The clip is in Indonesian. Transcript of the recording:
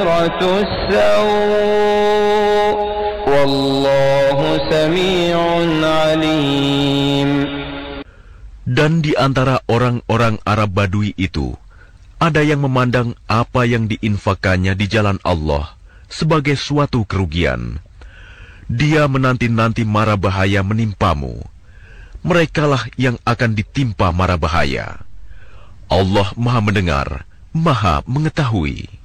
السوء والله سميع عليم. Dan di antara orang-orang Arab Badui itu, ada yang memandang apa yang diinfakannya di jalan Allah sebagai suatu kerugian. Dia menanti-nanti mara bahaya menimpamu. Merekalah yang akan ditimpa mara bahaya. Allah Maha Mendengar, Maha Mengetahui.